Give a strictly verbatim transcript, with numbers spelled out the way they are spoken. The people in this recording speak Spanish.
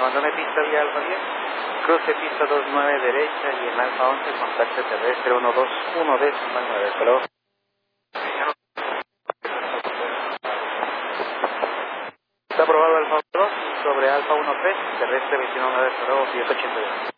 abandoné pista vía Alfa diez, cruce pista dos nueve derecha y en Alfa once, contacto terrestre uno dos uno decimal nueve. Hasta luego. Está aprobado Alfa dos sobre Alfa uno tres, terrestre veintiuno nueve cero diez ochenta y uno.